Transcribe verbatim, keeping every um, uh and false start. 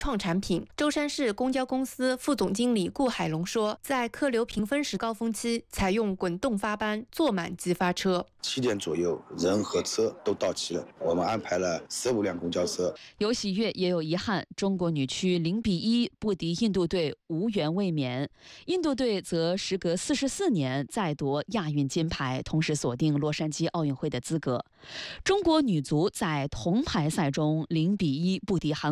创产品。舟山市公交公司副总经理顾海龙说，在客流平分时高峰期，采用滚动发班，坐满即发车。 七点左右，人和车都到齐了，我们安排了十五辆公交车。 有喜悦，也有遗憾。中国女区零比一不敌印度队，无缘卫冕。印度队则时隔四十四年再夺亚运金牌，同时锁定洛杉矶奥运会的资格。中国女足在铜牌赛中零比一不敌韩